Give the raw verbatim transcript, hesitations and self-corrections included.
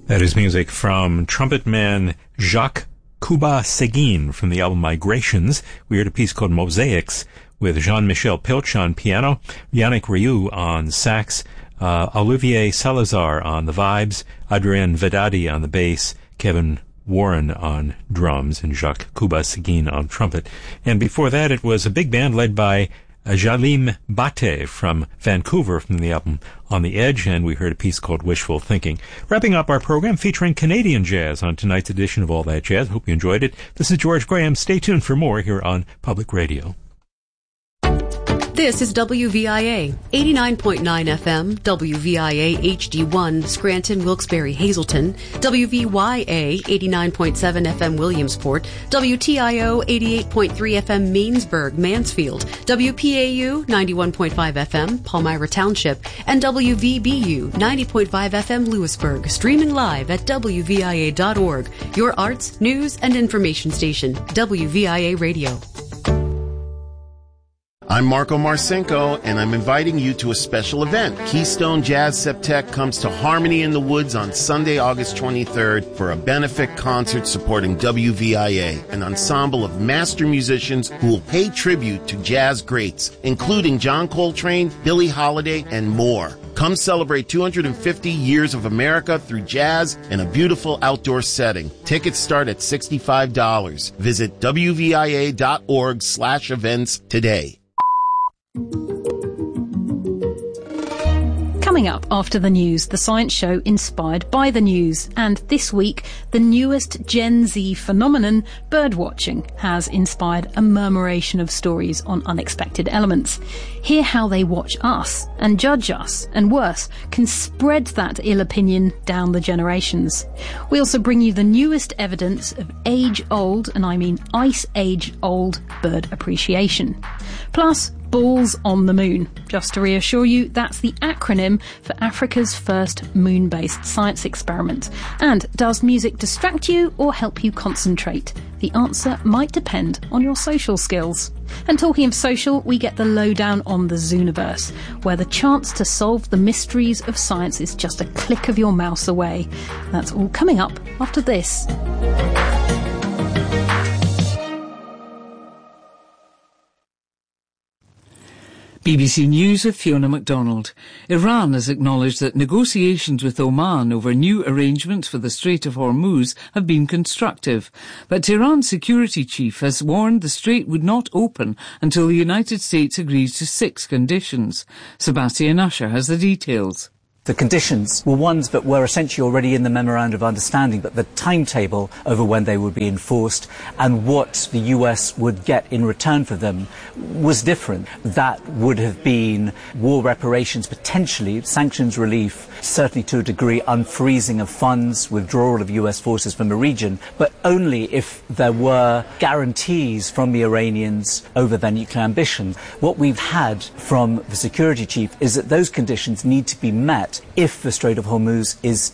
That is music from trumpet man Jacques Kuba-Seguin from the album Migrations. We heard a piece called Mosaics with Jean-Michel Pilch on piano, Yannick Rioux on sax, uh, Olivier Salazar on the vibes, Adrien Vedadi on the bass, Kevin Warren on drums, and Jacques Kuba-Seguin on trumpet. And before that, it was a big band led by uh, Jalim Bate from Vancouver from the album On the Edge, and we heard a piece called Wishful Thinking. Wrapping up our program featuring Canadian jazz on tonight's edition of All That Jazz. Hope you enjoyed it. This is George Graham. Stay tuned for more here on Public Radio. This is W V I A, eighty-nine point nine F M, W V I A H D one, Scranton, Wilkes-Barre, Hazleton, W V Y A, eighty-nine point seven F M, Williamsport, W T I O, eighty-eight point three F M, Mainsburg, Mansfield, W P A U, ninety-one point five F M, Palmyra Township, and W V B U, ninety point five F M, Lewisburg, streaming live at W V I A dot org, your arts, news, and information station, W V I A Radio. I'm Marco Marcinko, and I'm inviting you to a special event. Keystone Jazz Septet comes to Harmony in the Woods on Sunday, August twenty-third for a benefit concert supporting W V I A, an ensemble of master musicians who will pay tribute to jazz greats, including John Coltrane, Billie Holiday, and more. Come celebrate two hundred fifty years of America through jazz in a beautiful outdoor setting. Tickets start at sixty-five dollars. Visit W V I A dot org slash events today. Coming up after the news, the science show inspired by the news. And this week, the newest Gen Z phenomenon, birdwatching, has inspired a murmuration of stories on unexpected elements. Hear how they watch us and judge us, and worse, can spread that ill opinion down the generations. We also bring you the newest evidence of age-old, and I mean ice-age-old, bird appreciation. Plus, Balls on the Moon. Just to reassure you, that's the acronym for Africa's first moon-based science experiment. And does music distract you or help you concentrate? The answer might depend on your social skills. And talking of social, we get the lowdown on the Zooniverse, where the chance to solve the mysteries of science is just a click of your mouse away. That's all coming up after this. B B C News with Fiona MacDonald. Iran has acknowledged that negotiations with Oman over new arrangements for the Strait of Hormuz have been constructive. But Tehran's security chief has warned the strait would not open until the United States agrees to six conditions. Sebastian Usher has the details. The conditions were ones that were essentially already in the Memorandum of Understanding, but the timetable over when they would be enforced and what the U S would get in return for them was different. That would have been war reparations, potentially, sanctions relief, certainly to a degree unfreezing of funds, withdrawal of U S forces from the region, but only if there were guarantees from the Iranians over their nuclear ambition. What we've had from the security chief is that those conditions need to be met if the Strait of Hormuz is